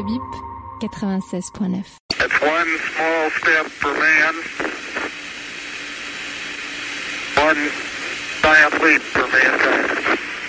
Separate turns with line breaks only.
Radio Bip 96.9.
It's one small step for man, one giant leap for mankind.